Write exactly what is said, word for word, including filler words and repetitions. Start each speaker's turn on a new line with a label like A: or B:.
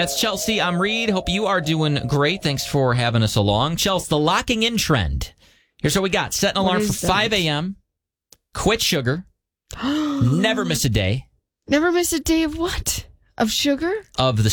A: That's Chelsea. I'm Reed. Hope you are doing great. Thanks for having us along. Chelsea, the locking in trend. Here's what we got. Set an alarm for five a.m. Quit sugar. Never miss a day.
B: Never miss a day of what? Of sugar?
A: Of the